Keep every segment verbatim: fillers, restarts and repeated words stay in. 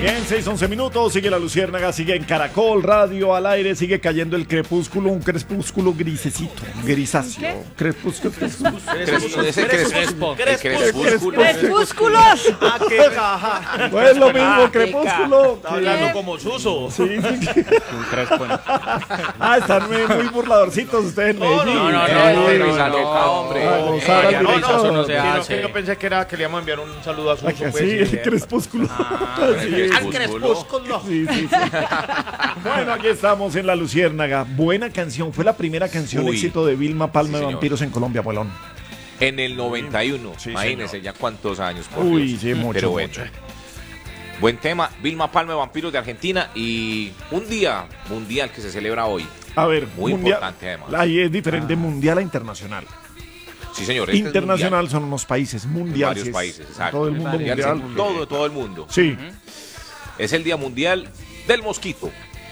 Bien, seis, once minutos, sigue la luciérnaga, sigue en Caracol Radio al aire, sigue cayendo el crepúsculo, un crepúsculo grisecito, grisáceo. Crepúsculo, crepúsculo. ¡Crepúsculos! ¡Ah, qué caja! No es lo mismo, crepúsculo. Está hablando como Suso. Sí, sí. Ah, están muy, muy burladorcitos ustedes en No, Medellín. no, no, Eh, no, eh, risa loca, hombre. a gozar al No, no, director. eso no se Sino hace. Yo pensé que era que le íbamos a enviar un saludo a Suso. Sí, pues, el y- crepúsculo. Sí. Al crepúsculo. Sí, sí, sí. Bueno, aquí estamos en La Luciérnaga. Buena canción. Fue la primera canción Uy. éxito de Vilma Palma Sí, de señor. Vampiros en Colombia, Abuelón. En el noventa y uno, Sí, imagínense señor. ya cuántos años. Por Uy, Dios. sí, mucho, Pero bueno. mucho. Buen tema, Vilma Palma de Vampiros de Argentina y un día mundial que se celebra hoy. A ver, Muy mundial- importante, además. Ahí es diferente mundial a internacional. Sí, señor. este es Internacional mundial. son unos países, En mundial. varios sí es países, exacto. Todo el mundo Mundial es mundial. en todo, todo el mundo. Sí. Es el Día Mundial del Mosquito.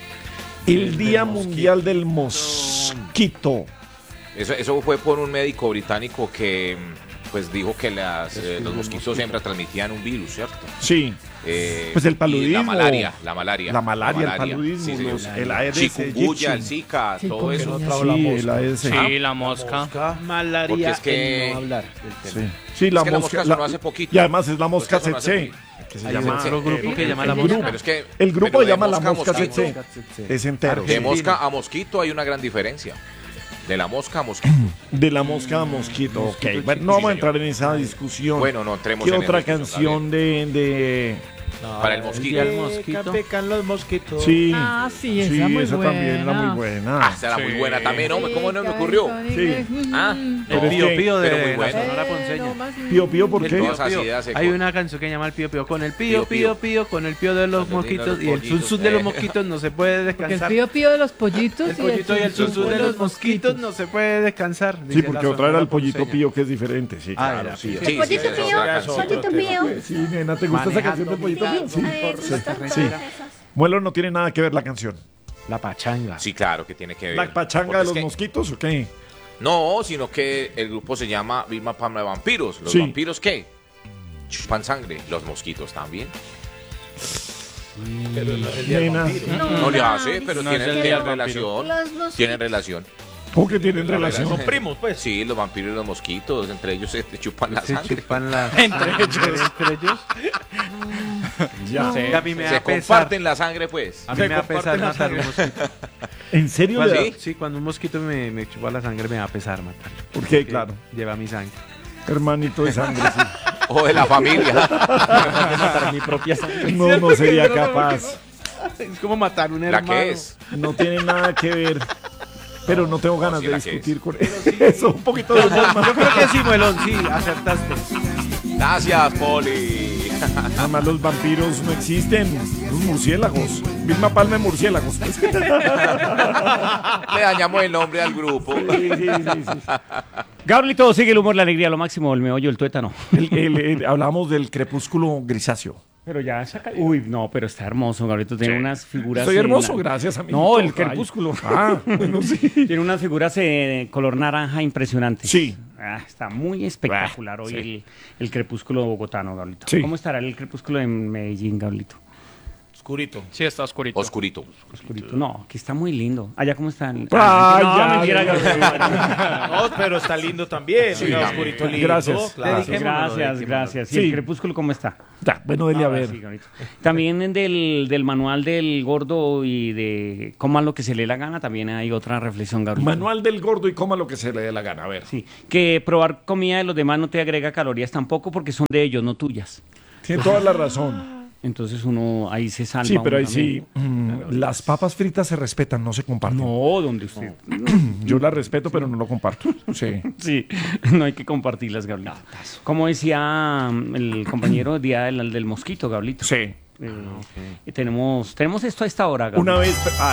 El Día Mundial del Mosquito. Eso, eso fue por un médico británico que pues dijo que las, eh, los mosquitos siempre transmitían un virus, ¿cierto? Sí. Eh, Pues el y paludismo. La malaria, la malaria. La malaria, el paludismo, sí, señor. los- el Aedes Chikungunya, el aegypti. Zika, todo eso. Sí, el Aedes Sí, aegypti. la mosca. Porque Malaria es que- en no hablar del tema. Sí, sí, la Es que la mosca. mosca sonó hace poquito. Y además es la mosca Mosca sonó hace tsetse. poquito. Que se Hay llama. otro grupo que llama la el mosca. grupo. Pero es que, El grupo pero se de llama la mosca a mosca mosquito, tsetse. Es entero. De sí. mosca a mosquito hay una gran diferencia. De la mosca a mosquito. De la mosca a mosquito. Ok, bueno, no Sí, vamos a señor. entrar en esa discusión. Bueno, no entremos ¿Qué en otra esa discusión, canción de, de... Para el mosquito. El mosquito. Pecan los mosquitos. Sí, Ah, sí, esa sí, muy esa también era buena. muy buena. Ah, esa era muy Sí. buena también, hombre. ¿Cómo no me ocurrió? Sí. Ah, Pero no, es que- Pío pero muy de la bueno. Sonora Ponceña. Pío, pío, ¿por El qué? pío, Todas pío. así de hace Hay con- una canción que se llama El Pío Pío. Con el Pío, pío, pío, pío. pío, con el pío de los Con el pío de mosquitos los y el pollitos, zunzun de los eh. mosquitos no se puede Porque el descansar. pío pío de los pollitos El pollito y el zunzun de los mosquitos no se puede descansar. Sí, dice porque la otra era el Sonora pollito Ponceña. pío, que es diferente. Sí, Ah, claro. era Sí, pío. Sí, Pollito sí, esa es pío, otra canción. pollito pío. Sí, nena, ¿te gusta esa canción de Pollito Pío? Sí. Sí. Muelo no tiene nada que ver la canción. La pachanga. Sí, claro que tiene que ver. ¿La pachanga Porque de es los que- mosquitos o qué? No, sino que el grupo se llama Vilma Palma de Vampiros. ¿Los Sí. vampiros qué? Chupan sangre. Los mosquitos también. Nena, No le hace, pero No tienen, es el día tienen del relación. Los mosquitos. Tienen relación. ¿cómo que tienen relación? Son primos, pues. Sí, los vampiros y los mosquitos, entre ellos se chupan la Se sangre. chupan la... Entre ellos. Entre ellos. Ya. Y a mí me da Se pesar. comparten la sangre, pues. A mí me da comparten pesar la matar un mosquito. ¿En serio? Cuando- le ¿Sí? da? Sí, cuando un mosquito me, me chupa la sangre me da pesar matarlo. ¿Por qué? Porque Claro. Lleva mi sangre. Hermanito de sangre, sí. O de la familia. Para mi propia sangre. No, no sería capaz. Es como matar un ¿La hermano. que es? No tiene nada que ver. Pero no tengo ganas sí, de la que discutir con eso. Un poquito de humor más. Yo creo que sí, Muelón, sí, acertaste. Gracias, Poli. Además, los vampiros no existen. Los murciélagos. Vilma Palma de murciélagos. Pues. Sí, Le dañamos el nombre al grupo. sí, sí, sí. Gabrielito, sigue el humor, la alegría, lo máximo, el meollo, el tuétano. El- el- el- hablamos del crepúsculo grisáceo. Pero ya saca... Uy, no, pero está hermoso, Gabrielito. Tiene Sí. unas figuras... Estoy en hermoso, la- gracias, amigo. No, el Ay. crepúsculo. Ah, bueno, sí. Tiene unas figuras de color naranja impresionantes. Sí. Ah, está muy espectacular Ah, hoy sí. el, el crepúsculo bogotano, Gabrielito. Sí. ¿Cómo estará el crepúsculo en Medellín, Gabrielito? Oscurito. Sí, está oscurito. Oscurito. Oscurito. No, aquí está muy lindo. Allá, ¿cómo está? el- Ah, no, ya, mentira, ya, Gabrielito. No, pero está lindo también. Sí, mira, ya. oscurito lindo. Gracias. Claro. Gracias, gracias, gracias. ¿Y Sí. el crepúsculo cómo está? Ya, bueno, dele a Ahora ver. sí, Gabrielito. También del, del manual del gordo y de coman lo que se le dé la gana, también hay otra reflexión, Gabrielito. Manual del gordo y coma lo que se le dé la gana. A ver. Sí, que probar comida de los demás no te agrega calorías tampoco porque son de ellos, no tuyas. Tiene toda la razón. Entonces uno ahí se salva. Sí, pero uno ahí sí. también. mm, las papas fritas se respetan, no se comparten. No, donde usted. Yo las respeto, pero no lo comparto. Sí. Sí, no hay que compartirlas, Gabrielito. Como decía mm, el compañero día del, del mosquito, Gabrielito. Sí. Eh, y tenemos, tenemos esto a esta hora, Gabrielito. Una vez. Ah,